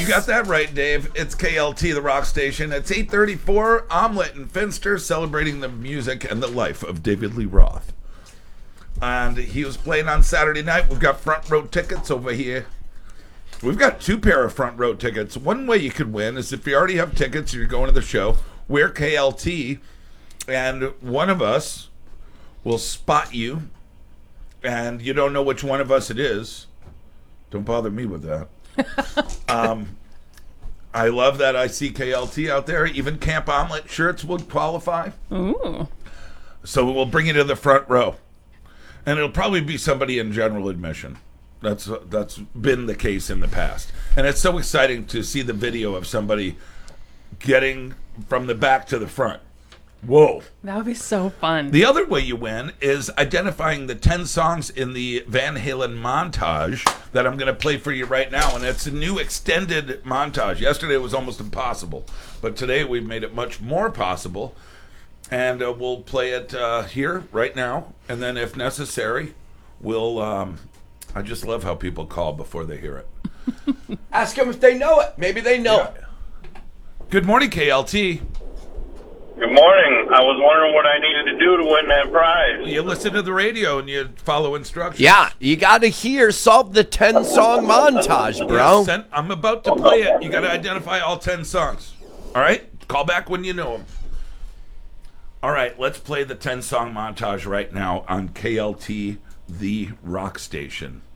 You got that right, Dave. It's KLT, the rock station. It's 8:34. Omelette and Finster celebrating the music and the life of David Lee Roth. And he was playing on Saturday night. We've got front row tickets over here. We've got 2 pair of front row tickets. One way you could win is if you already have tickets and you're going to the show, wear KLT, and one of us will spot you, and you don't know which one of us it is. Don't bother me with that. I love that I see KLT out there. Even Camp Omelet shirts would qualify. Ooh. So we'll bring you to the front row. And it'll probably be somebody in general admission. That's been the case in the past. And it's so exciting to see the video of somebody getting from the back to the front. Whoa. That would be so fun. The other way you win is identifying the 10 songs in the Van Halen montage that I'm going to play for you right now. And it's a new extended montage. Yesterday it was almost impossible, but today we've made it much more possible. And we'll play it here right now. And then if necessary, we'll... I just love how people call before they hear it. Ask them if they know it. Maybe they know it. Good morning, KLT. Good morning. I was wondering what I needed to do to win that prize. You listen to the radio and you follow instructions. Yeah, you got to solve the 10-song montage, bro. I'm about to play it. You got to identify all 10 songs. All right? Call back when you know them. All right, let's play the 10-song montage right now on KLT, the rock station.